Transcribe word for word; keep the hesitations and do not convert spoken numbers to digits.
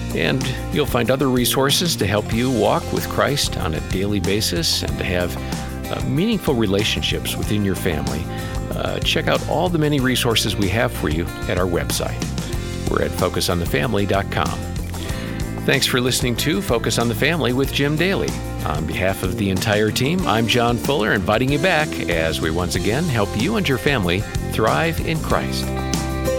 And you'll find other resources to help you walk with Christ on a daily basis and to have uh, meaningful relationships within your family. Uh, check out all the many resources we have for you at our website. We're at focus on the family dot com. Thanks for listening to Focus on the Family with Jim Daly. On behalf of the entire team, I'm John Fuller, inviting you back as we once again help you and your family thrive in Christ.